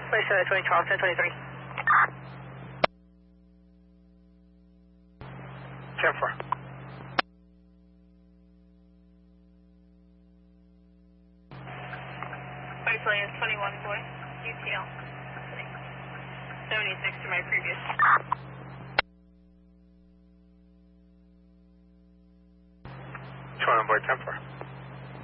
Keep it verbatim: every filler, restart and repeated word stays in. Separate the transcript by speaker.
Speaker 1: Place uh, twenty twelve, ten twenty-three.
Speaker 2: ten four.
Speaker 1: White Plains, twenty-one four, U T L. seventy-six to my previous.
Speaker 2: twenty-one boy, ten four.